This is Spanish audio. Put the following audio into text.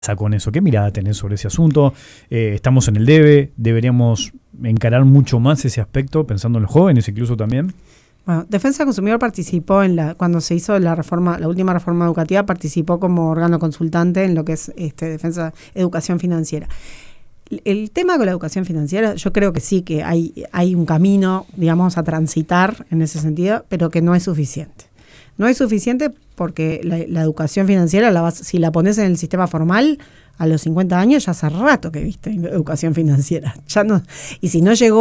con eso? ¿Qué mirada tenés sobre ese asunto? ¿Estamos en el debe? ¿Deberíamos encarar mucho más ese aspecto, pensando en los jóvenes incluso también? Bueno, Defensa del Consumidor participó cuando se hizo la última reforma educativa, participó como órgano consultante en lo que es educación financiera. El tema con la educación financiera, yo creo que sí, que hay un camino, digamos, a transitar en ese sentido, pero que no es suficiente. No es suficiente porque la educación financiera, si la pones en el sistema formal, a los 50 años ya hace rato que viste educación financiera. Ya no, y si no llegó